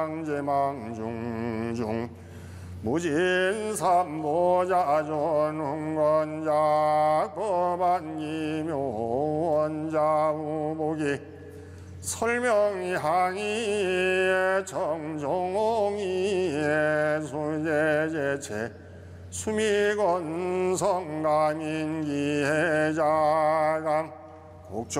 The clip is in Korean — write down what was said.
제망중중 무진삼보자존흥건자 법안이묘원자 우복이 설명향이 정종홍이 수제제체 수미건성감인기해자감 국조